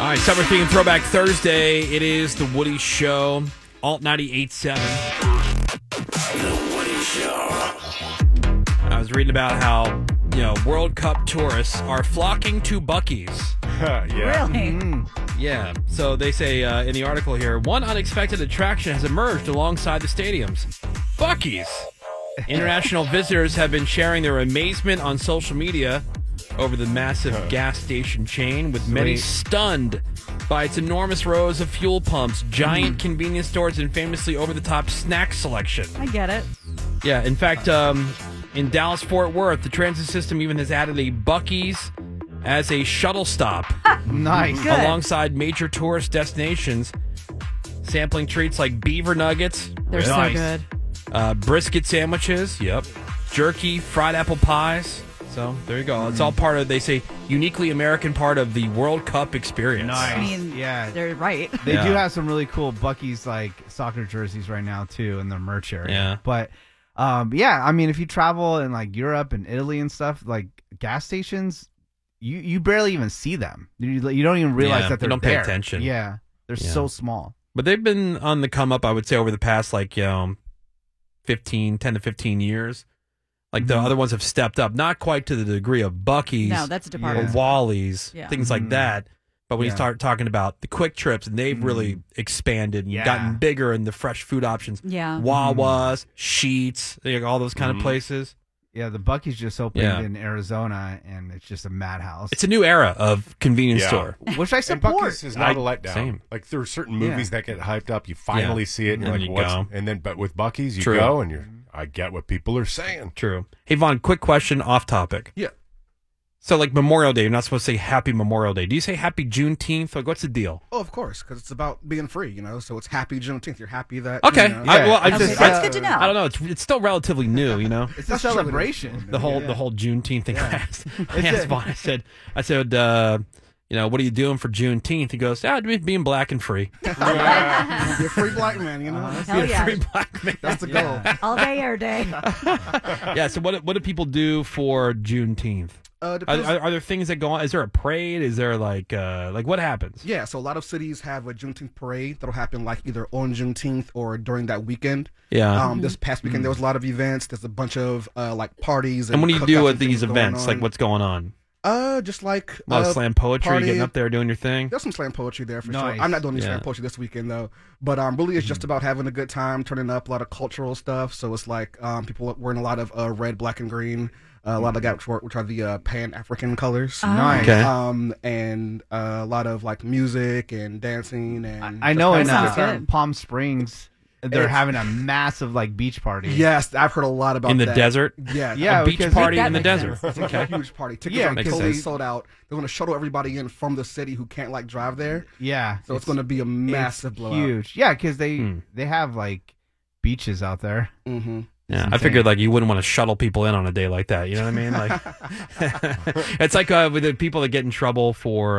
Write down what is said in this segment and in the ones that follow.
All right, Summer Theme Throwback Thursday. It is The Woody Show, Alt 98.7. The Woody Show. I was reading about how, World Cup tourists are flocking to Buc-ee's. Yeah. Really? Yeah, so they say in the article here, one unexpected attraction has emerged alongside the stadiums. Buc-ee's. International visitors have been sharing their amazement on social media over the massive gas station chain, with many stunned by its enormous rows of fuel pumps, giant convenience stores, and famously over-the-top snack selection. I get it. Yeah, in fact, in Dallas-Fort Worth, the transit system even has added a Buc-ee's as a shuttle stop. Nice. Good. Alongside major tourist destinations, sampling treats like beaver nuggets. They're Nice. so good. Brisket sandwiches. Yep. Jerky, fried apple pies. So there you go. It's all part of, they say, uniquely American part of the World Cup experience. Nice. I mean, Yeah. they're right. They Yeah. do have some really cool Buc-ee's like soccer jerseys right now too in their merch area. Yeah. But I mean, if you travel in like Europe and Italy and stuff, like gas stations, you barely even see them. You don't even realize Yeah, that they they're don't pay there. attention. Yeah, they're Yeah. so small. But they've been on the come up, I would say, over the past, 10 to 15 years. Like the other ones have stepped up, not quite to the degree of Buc-ee's No, that's a or department. Wally's, Yeah. things like that. But when you start talking about the quick trips, and they've really expanded and Yeah. gotten bigger in the fresh food options. Yeah. Wawa's, Sheetz, all those kind of places. Yeah, the Buc-ee's just opened Yeah. in Arizona, and it's just a madhouse. It's a new era of convenience Yeah. store. Which I And support. Buc-ee's is not a letdown. Same. Like there are certain movies that get hyped up. You finally Yeah. see it, and you're And like, you "What's?" go. And then, but with Buc-ee's, you True. go, and I get what people are saying. True. Hey, Vaughn, quick question off topic. Yeah. So, like Memorial Day, you're not supposed to say Happy Memorial Day. Do you say Happy Juneteenth? Like, what's the deal? Oh, of course, because it's about being free, So it's Happy Juneteenth. You're happy that. Okay. You know, That's good to know. I don't know. It's still relatively new, It's a That's true, it is. celebration. the whole Juneteenth thing. I asked Vaughn, I said, what are you doing for Juneteenth? He goes, being black and free. Be a free black man, Hell yeah. Free black man. That's the goal. All day, air day. Yeah. So what do people do for Juneteenth? Depends- Are there things that go on? Is there a parade? Is there like what happens? Yeah, so a lot of cities have a Juneteenth parade that'll happen like either on Juneteenth or during that weekend. Yeah. This past weekend there was a lot of events. There's a bunch of like parties. And what do you do cookouts with and things these going events? Like on. what's going on? Just like A lot of slam poetry, party. getting up there doing your thing. There's some slam poetry there for Nice. sure. I'm not doing any Yeah. slam poetry this weekend though, but really it's just about having a good time, turning up a lot of cultural stuff. So it's like people wearing a lot of red, black, and green. A lot of that, which are the Pan African colors. Nice. Okay. And a lot of like music and dancing and I know in Sounds good. Palm Springs, they're It's- having a massive like beach party. Yes, I've heard a lot about In the that. desert? Yeah, Yeah, A beach because- party That in the makes desert. sense. It's a huge party. Tickets Yeah, are makes totally sense. sold out. They're going to shuttle everybody in from the city who can't like drive there. Yeah. So it's going to be a massive blowout. Huge. Yeah, because they have like beaches out there. Mm-hmm. Yeah, I insane. figured like you wouldn't want to shuttle people in on a day like that. You know what I mean? Like, it's like with the people that get in trouble for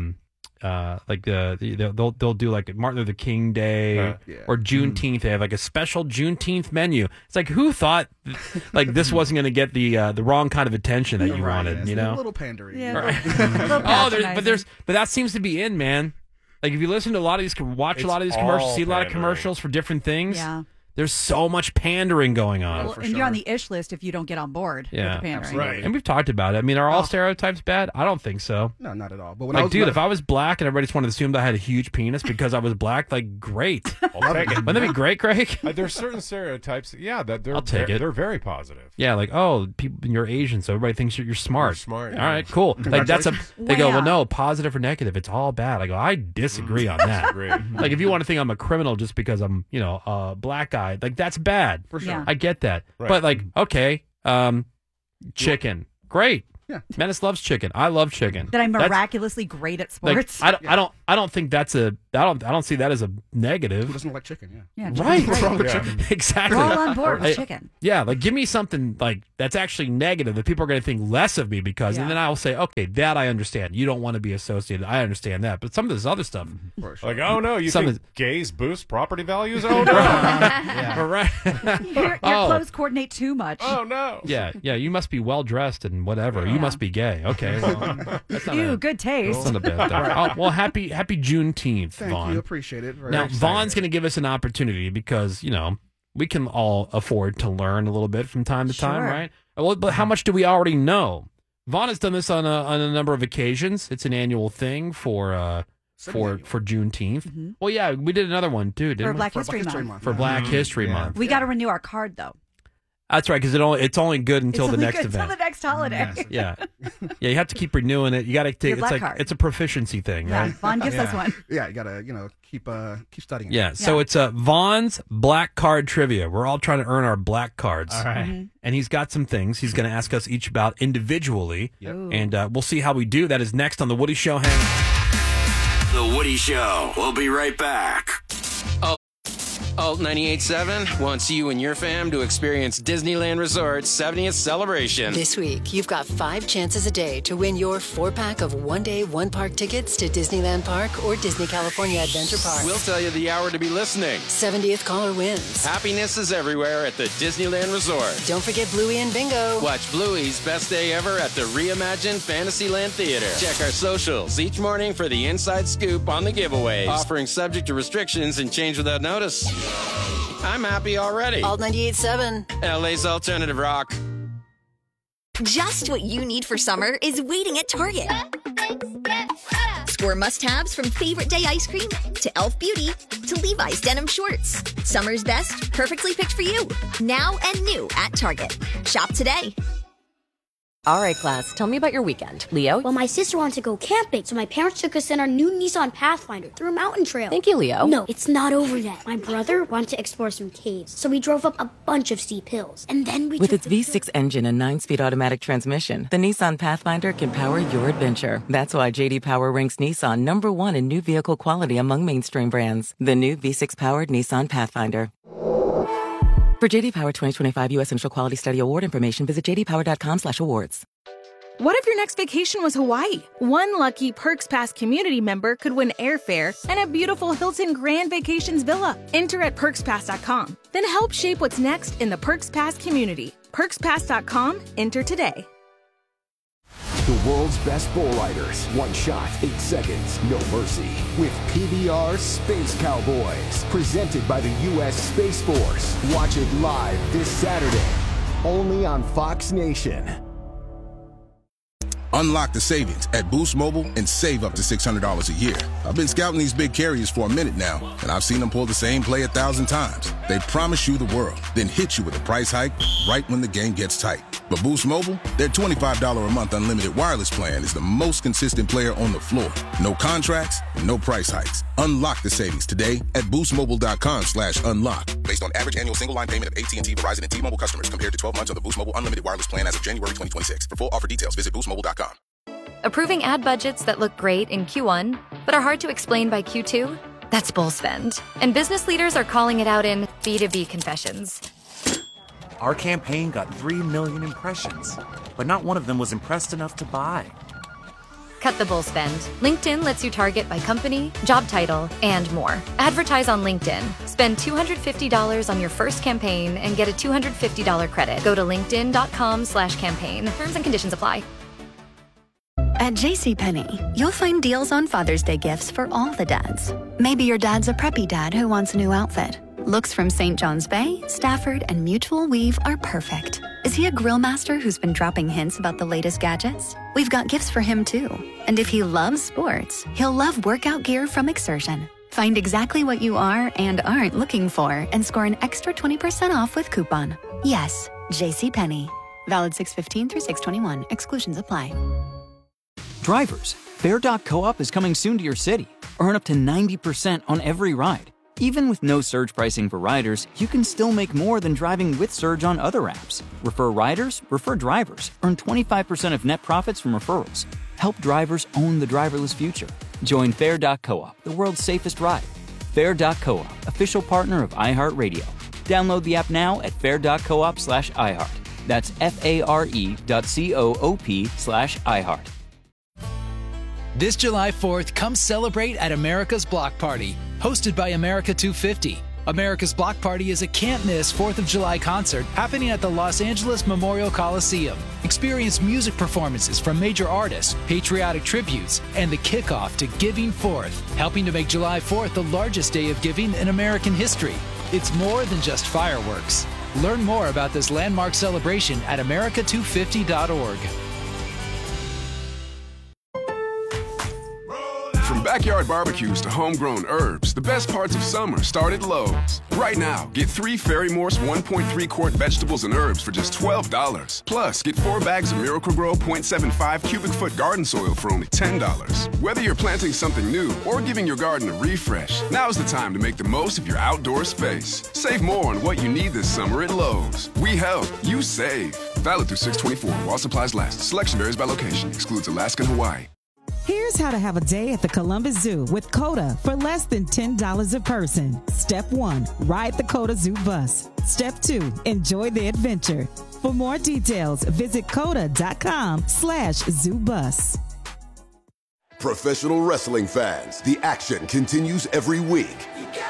they'll do like Martin Luther King Day Yeah. or Juneteenth. They have like a special Juneteenth menu. It's like who thought like this wasn't going to get the wrong kind of attention that you wanted? Yes, You a know? little pandering. Yeah. Right. A little Oh, patronizing. but that seems to be in, man. Like if you listen to a lot of these, watch a lot of these commercials, all see a lot of pandering. commercials for different things. Yeah. There's so much pandering going on. Well, for and you're on sure. the ish list if you don't get on board Yeah. with the pandering. Right. And we've talked about it. I mean, are all stereotypes bad? I don't think so. No, not at all. But when I Like, was dude, if I was black and everybody just wanted to assume that I had a huge penis because I was black, like, great. I'll take it. Wouldn't that be great, Greg? There's certain stereotypes, that they're I'll take it. They're very positive. Yeah, like, oh, people, you're Asian, so everybody thinks you're smart. You're smart, All yeah. right, cool. Like, that's a. They go, Wow. well, no, positive or negative, it's all bad. I go, I disagree on that. Great. Like, if you want to think I'm a criminal just because I'm, a black guy, like, that's bad. for sure. Yeah. I get that. Right. But like, okay, chicken, great. Yeah. Menace loves chicken. I love chicken. That I'm That's- miraculously great at like, sports. I don't think that's a. I don't see that as a Who negative. doesn't like chicken? Yeah. yeah, Right. What's wrong with Yeah. chicken? Exactly. We're all on board with I- chicken. Yeah, like give me something like that's actually negative that people are going to think less of me because, Yeah. and then I'll say, okay, that I understand. You don't want to be associated. I understand that, but some of this other stuff, For sure. Like, oh no, you Some think is- gays boost property values? Oh no. all right? Your Oh. clothes coordinate too much. Oh no. Yeah, you must be well dressed and whatever. you must be gay. Okay, well, that's not Ew, good taste. That's not a bad thing. Oh, well, happy Juneteenth, Thank Vaughn. you. Appreciate it. Very Now, excited. Vaughn's going to give us an opportunity because, we can all afford to learn a little bit from time to time, Sure. right? Well, but how much do we already know? Vaughn has done this on a number of occasions. It's an annual thing for Juneteenth. Well, yeah, we did another one too, didn't For we? Black History Month. For Black History Yeah. Month. We got to renew our card, though. That's right, because it's only good until It's the only next good event. Until the next holiday. Yeah, you have to keep renewing it. You got to take. Your It's black like card. it's a proficiency thing, Yeah, right? Vaughn gives us Yeah. one. Yeah, you gotta keep studying. Yeah, so it's Vaughn's Black Card Trivia. We're all trying to earn our black cards. All right. Mm-hmm. And he's got some things he's going to ask us each about individually. Ooh. And we'll see how we do. That is next on The Woody Show. Hang The Woody Show. We'll be right back. Alt 98.7 wants you and your fam to experience Disneyland Resort's 70th celebration. This week, you've got 5 chances a day to win your 4-pack of one-day, one-park tickets to Disneyland Park or Disney California Adventure Park. We'll tell you the hour to be listening. 70th caller wins. Happiness is everywhere at the Disneyland Resort. Don't forget Bluey and Bingo. Watch Bluey's best day ever at the reimagined Fantasyland Theater. Check our socials each morning for the inside scoop on the giveaways. Offering subject to restrictions and change without notice. I'm happy already. Alt 98.7. LA's alternative rock. Just what you need for summer is waiting at Target. Score must-haves from Favorite Day ice cream to Elf Beauty to Levi's denim shorts. Summer's best, perfectly picked for you. Now and new at Target. Shop today. All right, class, tell me about your weekend. Leo? Well, my sister wanted to go camping, so my parents took us in our new Nissan Pathfinder through a mountain trail. Thank you, Leo. No, it's not over yet. My brother wanted to explore some caves, so we drove up a bunch of steep hills. And then we With took its V6 engine and 9-speed automatic transmission, the Nissan Pathfinder can power your adventure. That's why J.D. Power ranks Nissan #1 in new vehicle quality among mainstream brands. The new V6-powered Nissan Pathfinder. For J.D. Power 2025 U.S. Initial Quality Study Award information, visit jdpower.com/awards. What if your next vacation was Hawaii? One lucky Perks Pass community member could win airfare and a beautiful Hilton Grand Vacations villa. Enter at perkspass.com. Then help shape what's next in the Perks Pass community. Perkspass.com. Enter today. The world's best bull riders. One shot, 8 seconds, no mercy. With PBR Space Cowboys. Presented by the U.S. Space Force. Watch it live this Saturday. Only on Fox Nation. Unlock the savings at Boost Mobile and save up to $600 a year. I've been scouting these big carriers for a minute now, and I've seen them pull the same play 1,000 times. They promise you the world, then hit you with a price hike right when the game gets tight. But Boost Mobile, their $25 a month unlimited wireless plan is the most consistent player on the floor. No contracts, no price hikes. Unlock the savings today at boostmobile.com/unlock. Based on average annual single line payment of AT&T, Verizon, and T-Mobile customers compared to 12 months on the Boost Mobile unlimited wireless plan as of January 2026. For full offer details, visit boostmobile.com. Approving ad budgets that look great in Q1, but are hard to explain by Q2? That's bull spend. And business leaders are calling it out in B2B confessions. Our campaign got 3 million impressions, but not one of them was impressed enough to buy. Cut the bull spend. LinkedIn lets you target by company, job title, and more. Advertise on LinkedIn. Spend $250 on your first campaign and get a $250 credit. Go to linkedin.com/campaign. Terms and conditions apply. At JCPenney, you'll find deals on Father's Day gifts for all the dads. Maybe your dad's a preppy dad who wants a new outfit. Looks from St. John's Bay, Stafford, and Mutual Weave are perfect. Is he a grill master who's been dropping hints about the latest gadgets? We've got gifts for him too. And if he loves sports, he'll love workout gear from Exertion. Find exactly what you are and aren't looking for and score an extra 20% off with coupon. Yes, JCPenney. Valid 6/15 through 6/21. Exclusions apply. Drivers, Fair.coop is coming soon to your city. Earn up to 90% on every ride. Even with no surge pricing for riders, you can still make more than driving with Surge on other apps. Refer riders, refer drivers. Earn 25% of net profits from referrals. Help drivers own the driverless future. Join Fair.coop, the world's safest ride. Fair.coop, official partner of iHeartRadio. Download the app now at fair.coop/iHeart. That's FARE.coop/iHeart. This July 4th, come celebrate at America's Block Party, hosted by America 250. America's Block Party is a can't-miss 4th of July concert happening at the Los Angeles Memorial Coliseum. Experience music performances from major artists, patriotic tributes, and the kickoff to Giving Fourth, helping to make July 4th the largest day of giving in American history. It's more than just fireworks. Learn more about this landmark celebration at america250.org. From backyard barbecues to homegrown herbs, the best parts of summer start at Lowe's. Right now, get 3 Ferry Morse 1.3 quart vegetables and herbs for just $12. Plus, get 4 bags of Miracle-Gro 0.75 cubic foot garden soil for only $10. Whether you're planting something new or giving your garden a refresh, now's the time to make the most of your outdoor space. Save more on what you need this summer at Lowe's. We help, you save. Valid through 6/24 while supplies last. Selection varies by location. Excludes Alaska and Hawaii. Here's how to have a day at the Columbus Zoo with COTA for less than $10 a person. Step 1, ride the COTA Zoo bus. Step 2, enjoy the adventure. For more details, visit COTA.com/ZooBus. Professional wrestling fans, the action continues every week.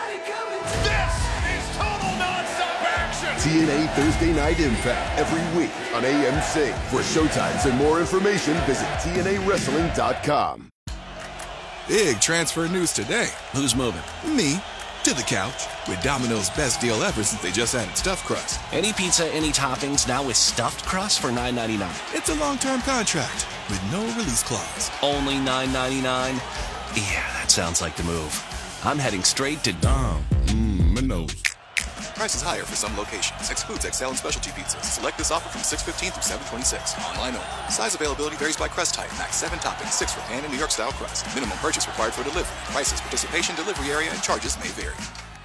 TNA Thursday Night Impact every week on AMC. For showtimes and more information, visit TNAWrestling.com. Big transfer news today. Who's moving? Me. To the couch. With Domino's best deal ever since they just added stuffed crust. Any pizza, any toppings, now with stuffed crust for $9.99. It's a long-term contract with no release clause. Only $9.99? Yeah, that sounds like the move. I'm heading straight to Domino's. Prices higher for some locations. Excludes XL and specialty pizzas. Select this offer from 6/15 through 7/26. Online only. Size availability varies by crust type. Max 7 toppings, 6 for pan and New York style crust. Minimum purchase required for delivery. Prices, participation, delivery area, and charges may vary.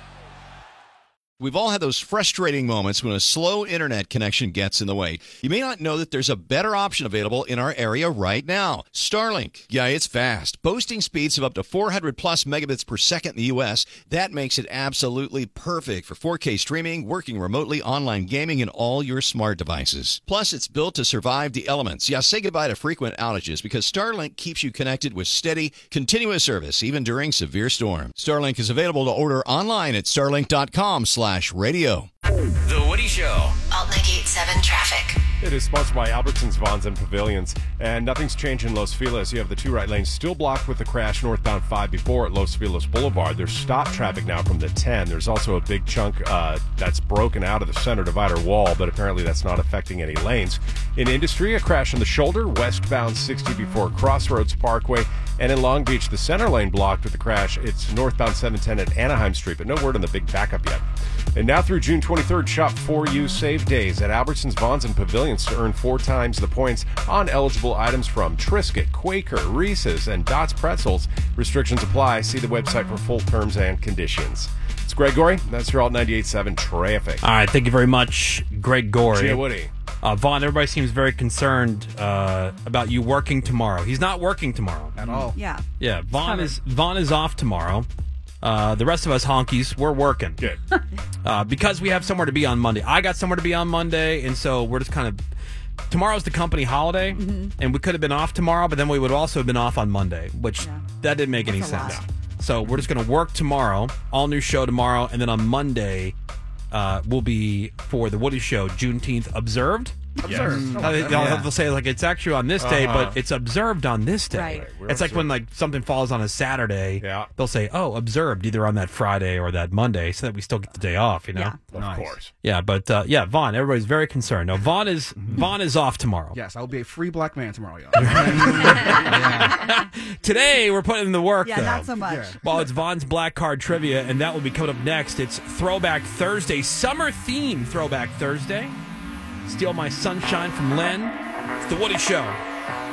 We've all had those frustrating moments when a slow internet connection gets in the way. You may not know that there's a better option available in our area right now. Starlink. Yeah, it's fast. Boasting speeds of up to 400 plus megabits per second in the U.S. That makes it absolutely perfect for 4K streaming, working remotely, online gaming, and all your smart devices. Plus, it's built to survive the elements. Yeah, say goodbye to frequent outages because Starlink keeps you connected with steady, continuous service, even during severe storms. Starlink is available to order online at starlink.com/radio. The Woody Show. Alt 98.7 traffic. It is sponsored by Albertsons, Vons, and Pavilions. And nothing's changed in Los Feliz. You have the 2 right lanes still blocked with the crash northbound 5 before at Los Feliz Boulevard. There's stop traffic now from the 10. There's also a big chunk that's broken out of the center divider wall, but apparently that's not affecting any lanes. In Industry, a crash on the shoulder, westbound 60 before Crossroads Parkway. And in Long Beach, the center lane blocked with the crash. It's northbound 710 at Anaheim Street, but no word on the big backup yet. And now through June 23rd, shop 4U Save Days at Albertsons, Vons, and Pavilions to earn 4 times the points on eligible items from Triscuit, Quaker, Reese's, and Dots Pretzels. Restrictions apply. See the website for full terms and conditions. It's Greg Gorey. That's your Alt 98.7 traffic. All right, thank you very much, Greg Gorey. Gia Woody. Vaughn, everybody seems very concerned about you working tomorrow. He's not working tomorrow. At all. Yeah. Yeah, Vaughn is off tomorrow. The rest of us honkies, we're working. Good. Because we have somewhere to be on Monday. I got somewhere to be on Monday, and so we're just kind of... Tomorrow's the company holiday, and we could have been off tomorrow, but then we would also have been off on Monday, which that didn't make any sense. So we're just going to work tomorrow, all new show tomorrow, and then on Monday will be for the Woody Show, Juneteenth Observed. Observed. They'll say like it's actually on this day, but it's observed on this day. Right. It's like when like something falls on a Saturday, they'll say, "Oh, observed," either on that Friday or that Monday, so that we still get the day off. You know, Of course. Yeah, but Vaughn, everybody's very concerned. No, Vaughn is off tomorrow. Yes, I will be a free black man tomorrow, y'all. Today we're putting in the work. Yeah, though. not so much. Yeah. Well, it's Vaughn's Black Card Trivia, and that will be coming up next. It's Throwback Thursday, summer theme Throwback Thursday. Steal My Sunshine from Len. It's The Woody Show.